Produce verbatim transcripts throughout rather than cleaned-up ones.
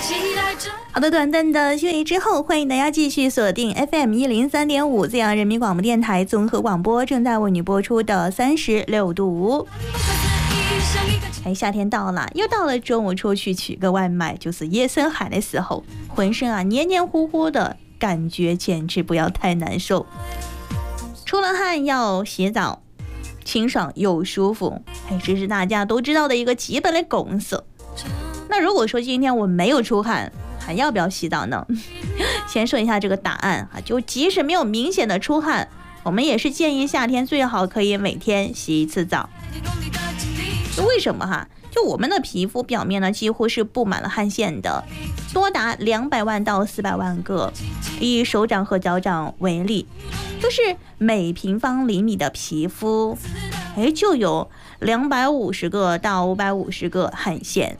好的，短暂的休息之后，欢迎大家继续锁定 F M 一零三点五 浙江人民广播电台综合广播，正在为你播出的三十六度。哎，夏天到了，又到了中午出去取个外卖，就是夜深海的时候，浑身啊黏黏糊糊的感觉，简直不要太难受。出了汗要洗澡，清爽又舒服，哎，这是大家都知道的一个基本的公式。那如果说今天我没有出汗，还要不要洗澡呢？先说一下这个答案啊，就即使没有明显的出汗，我们也是建议夏天最好可以每天洗一次澡。为什么哈？就我们的皮肤表面呢，几乎是布满了汗腺的，多达两百万到四百万个。以手掌和脚掌为例，就是每平方厘米的皮肤，哎，就有两百五十个到五百五十个汗腺。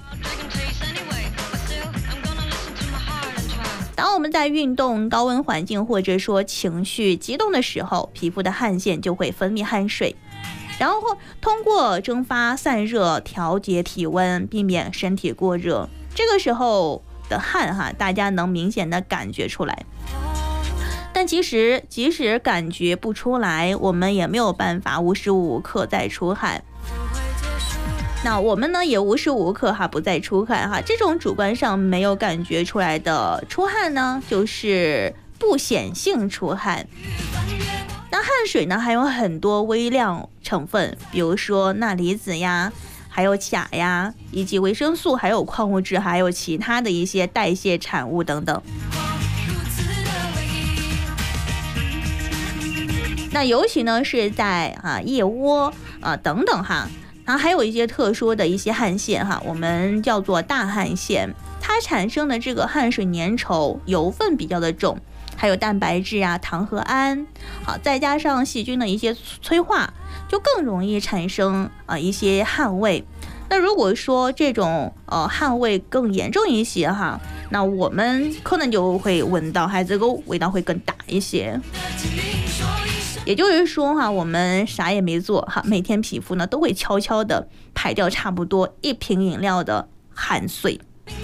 当我们在运动、高温环境或者说情绪激动的时候，皮肤的汗腺就会分泌汗水，然后通过蒸发散热调节体温，避免身体过热。这个时候的汗哈，大家能明显的感觉出来。但其实即使感觉不出来，我们也没有办法无时无刻在出汗。那我们呢也无时无刻哈不再出汗哈，这种主观上没有感觉出来的出汗呢，就是不显性出汗。那汗水呢还有很多微量成分，比如说钠离子呀，还有钾呀，以及维生素，还有矿物质，还有其他的一些代谢产物等等。那尤其呢是在啊腋窝啊等等哈。然后还有一些特殊的一些汗腺哈，我们叫做大汗腺，它产生的这个汗水粘稠，油分比较的重，还有蛋白质啊、糖和胺，好，再加上细菌的一些催化，就更容易产生啊、呃、一些汗味。那如果说这种呃汗味更严重一些哈，那我们可能就会闻到，还这个味道会更大一些。也就是说哈，我们啥也没做哈，每天皮肤呢都会悄悄的排掉差不多一瓶饮料的汗水。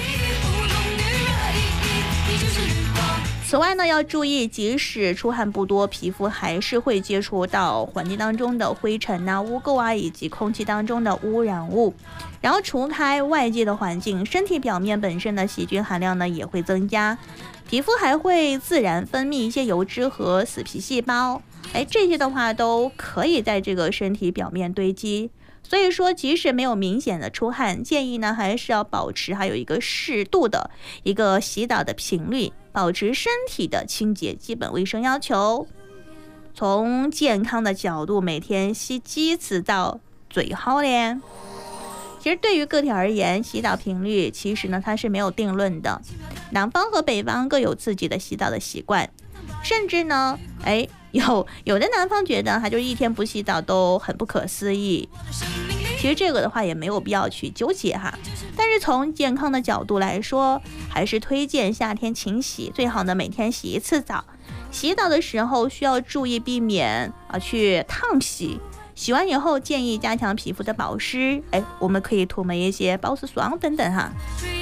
此外呢，要注意，即使出汗不多，皮肤还是会接触到环境当中的灰尘啊、污垢啊，以及空气当中的污染物。然后除开外界的环境，身体表面本身的细菌含量呢也会增加，皮肤还会自然分泌一些油脂和死皮细胞。哎，这些的话都可以在这个身体表面堆积，所以说即使没有明显的出汗，建议呢还是要保持还有一个适度的一个洗澡的频率，保持身体的清洁基本卫生要求。从健康的角度，每天洗几次澡最好嘞。其实对于个体而言，洗澡频率其实呢它是没有定论的，南方和北方各有自己的洗澡的习惯，甚至呢哎有有的南方觉得他就一天不洗澡都很不可思议，其实这个的话也没有必要去纠结哈。但是从健康的角度来说，还是推荐夏天勤洗，最好呢每天洗一次澡。洗澡的时候需要注意避免啊去烫洗，洗完以后建议加强皮肤的保湿，哎，我们可以涂抹一些保湿霜等等哈。